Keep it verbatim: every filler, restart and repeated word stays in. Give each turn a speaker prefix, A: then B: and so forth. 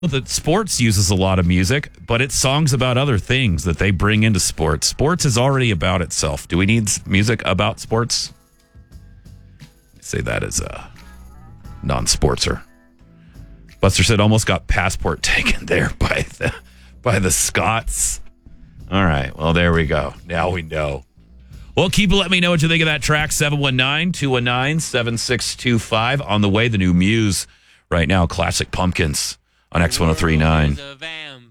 A: Well, the sports uses a lot of music, but it's songs about other things that they bring into sports. Sports is already about itself. Do we need music about sports? I say that as a non-sportser. Buster said almost got passport taken there by the by the Scots. All right, well, there we go. Now we know. Well, keep let me know what you think of that track. seven one nine, two one nine, seven six two five. On the way, the new Muse right now, Classic Pumpkins on X ten thirty-nine.